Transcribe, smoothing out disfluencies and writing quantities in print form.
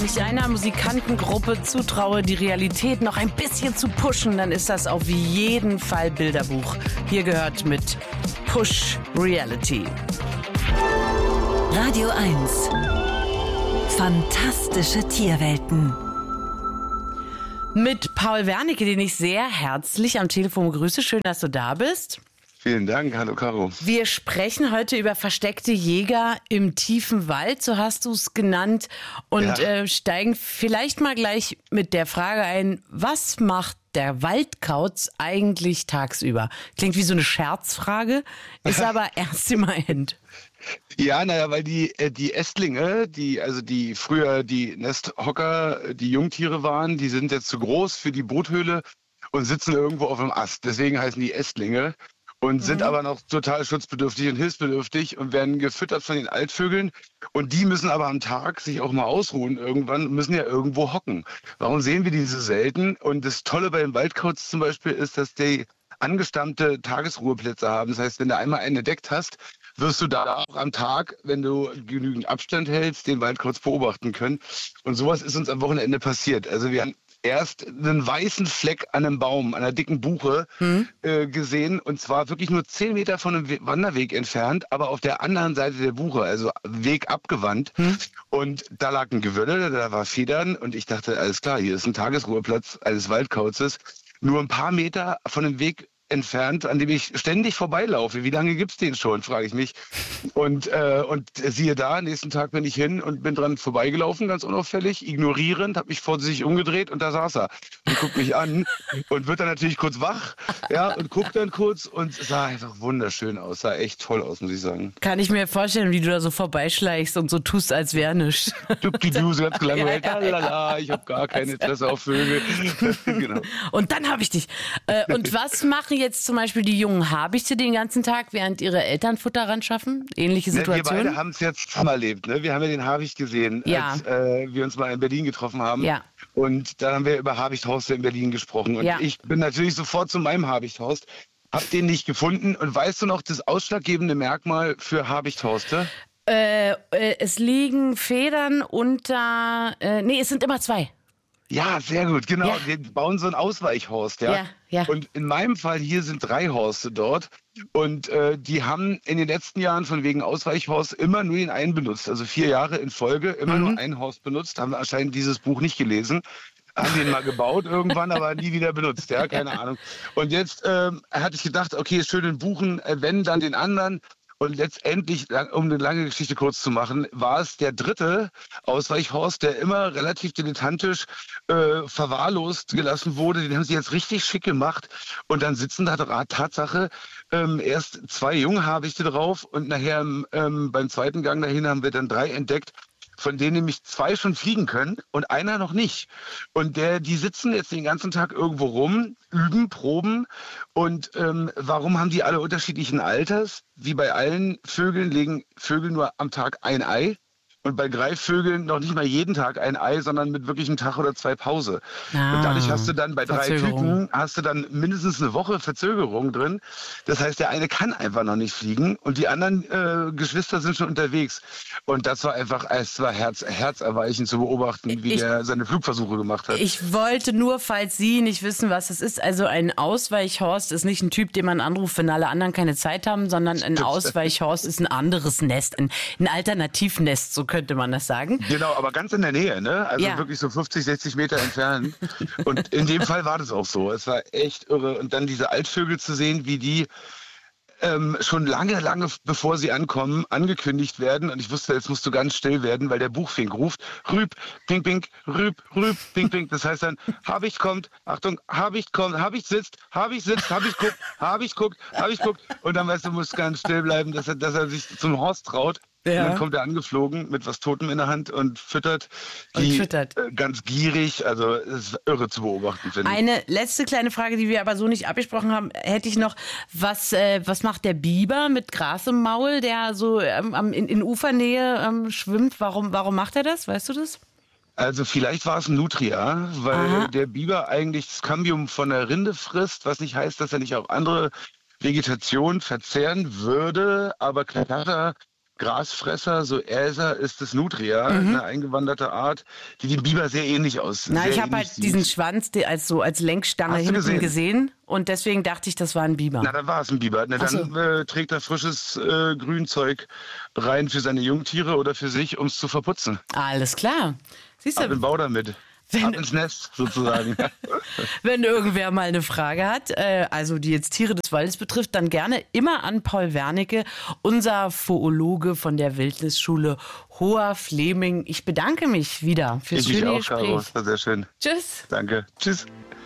ich einer Musikantengruppe zutraue, die Realität noch ein bisschen zu pushen, dann ist das auf jeden Fall Bilderbuch. Hier gehört mit Push Reality. Radio 1. Fantastische Tierwelten. Mit Paul Wernicke, den ich sehr herzlich am Telefon begrüße. Schön, dass du da bist. Vielen Dank, hallo Caro. Wir sprechen heute über versteckte Jäger im tiefen Wald, so hast du es genannt, und steigen vielleicht mal gleich mit der Frage ein, was macht der Waldkauz eigentlich tagsüber? Klingt wie so eine Scherzfrage, ist aber ernst gemeint. Ja, naja, weil die Ästlinge, die früher die Nesthocker, die Jungtiere waren, die sind jetzt zu groß für die Bruthöhle und sitzen irgendwo auf dem Ast. Deswegen heißen die Ästlinge. Und sind aber noch total schutzbedürftig und hilfsbedürftig und werden gefüttert von den Altvögeln. Und die müssen aber am Tag sich auch mal ausruhen irgendwann, müssen ja irgendwo hocken. Warum sehen wir diese selten? Und das Tolle bei den Waldkauz zum Beispiel ist, dass die angestammte Tagesruheplätze haben. Das heißt, wenn du einmal einen entdeckt hast, wirst du da auch am Tag, wenn du genügend Abstand hältst, den Waldkauz beobachten können. Und sowas ist uns am Wochenende passiert. Also wir haben erst einen weißen Fleck an einem Baum, an einer dicken Buche gesehen, und zwar wirklich nur 10 Meter von einem Wanderweg entfernt, aber auf der anderen Seite der Buche, also Weg abgewandt. Und da lag ein Gewölle, da war Federn, und ich dachte, alles klar, hier ist ein Tagesruheplatz eines Waldkauzes, nur ein paar Meter von dem Weg entfernt, an dem ich ständig vorbeilaufe. Wie lange gibt's den schon, frage ich mich. Und siehe da, nächsten Tag bin ich hin und bin dran vorbeigelaufen, ganz unauffällig, ignorierend, habe mich vorsichtig umgedreht und da saß er und guckt mich an und wird dann natürlich kurz wach, ja, und guckt dann kurz, und es sah einfach wunderschön aus, sah echt toll aus, muss ich sagen. Kann ich mir vorstellen, wie du da so vorbeischleichst und so tust, als wäre nichts. So ganz gelangweilt, ich habe gar kein Interesse auf Vögel. Genau. Und dann habe ich dich. Und was machen jetzt zum Beispiel die jungen Habichte den ganzen Tag, während ihre Eltern Futter ran schaffen? Ähnliche Situation? Wir beide haben es jetzt mal erlebt. Ne? Wir haben ja den Habicht gesehen, als wir uns mal in Berlin getroffen haben. Ja. Und dann haben wir über Habichthorste in Berlin gesprochen. Und ich bin natürlich sofort zu meinem Habichthorst, hab den nicht gefunden. Und weißt du noch das ausschlaggebende Merkmal für Habichthorste? Es liegen Federn unter... es sind immer 2. Ja, sehr gut, genau. Ja. Die bauen so einen Ausweichhorst, ja. Und in meinem Fall hier sind 3 Horste dort. Und die haben in den letzten Jahren von wegen Ausweichhorst immer nur den einen benutzt. Also 4 Jahre in Folge immer nur einen Horst benutzt. Haben anscheinend dieses Buch nicht gelesen. Haben den mal gebaut irgendwann, aber nie wieder benutzt. Ja, keine Ahnung. Und jetzt hatte ich gedacht, okay, schön den Buchen, wenn dann den anderen. Und letztendlich, um eine lange Geschichte kurz zu machen, war es der 3. Ausweichhorst, der immer relativ dilettantisch verwahrlost gelassen wurde. Den haben sie jetzt richtig schick gemacht. Und dann sitzen da Tatsache erst 2 Junghabichte drauf. Und nachher beim zweiten Gang dahin haben wir dann 3 entdeckt, von denen nämlich 2 schon fliegen können und einer noch nicht. Und die sitzen jetzt den ganzen Tag irgendwo rum, üben, proben. Und warum haben die alle unterschiedlichen Alters? Wie bei allen Vögeln legen Vögel nur am Tag ein Ei. Und bei Greifvögeln noch nicht mal jeden Tag ein Ei, sondern mit wirklich einem Tag oder 2 Pause. Und dadurch hast du dann bei 3 Küken mindestens eine Woche Verzögerung drin. Das heißt, der eine kann einfach noch nicht fliegen und die anderen Geschwister sind schon unterwegs. Und das war einfach, es war herzerweichend zu beobachten, wie der seine Flugversuche gemacht hat. Ich wollte nur, falls Sie nicht wissen, was es ist, also ein Ausweichhorst ist nicht ein Typ, den man anruft, wenn alle anderen keine Zeit haben, sondern ein Ausweichhorst ist ein anderes Nest, ein Alternativnest, so könnte man das sagen. Genau, aber ganz in der Nähe, ne? Also wirklich so 50, 60 Meter entfernt. Und in dem Fall war das auch so. Es war echt irre. Und dann diese Altvögel zu sehen, wie die schon lange bevor sie ankommen, angekündigt werden. Und ich wusste, jetzt musst du ganz still werden, weil der Buchfink ruft, Rüb, pink, pink, Rüb, pink, pink. Das heißt dann, Habicht kommt, Achtung, Habicht kommt, Habicht sitzt, Habicht guckt. Und dann weißt du, musst ganz still bleiben, dass er sich zum Horst traut. Ja. Und dann kommt er angeflogen mit was Totem in der Hand und füttert. Ganz gierig. Also es ist irre zu beobachten, finde ich. Eine letzte kleine Frage, die wir aber so nicht abgesprochen haben, hätte ich noch. Was macht der Biber mit Gras im Maul, der so in Ufernähe schwimmt? Warum macht er das? Weißt du das? Also vielleicht war es ein Nutria, weil der Biber eigentlich das Cambium von der Rinde frisst, was nicht heißt, dass er nicht auch andere Vegetation verzehren würde. Aber klar, Grasfresser, so Äser ist es Nutria, eine eingewanderte Art, die dem Biber sehr ähnlich aussieht. Na, ich habe halt diesen Schwanz als Lenkstange hinten gesehen und deswegen dachte ich, das war ein Biber. Na, dann war es ein Biber. Na, dann trägt er frisches Grünzeug rein für seine Jungtiere oder für sich, um es zu verputzen. Alles klar. Siehst du? Ab in den Bau damit. Ab ins Nest sozusagen. Wenn irgendwer mal eine Frage hat, also die jetzt Tiere des Waldes betrifft, dann gerne immer an Paul Wernicke, unser Foologe von der Wildnisschule Hoher-Fleming. Ich bedanke mich wieder fürs schöne Gespräch. Caro. Das war sehr schön. Tschüss. Danke. Tschüss.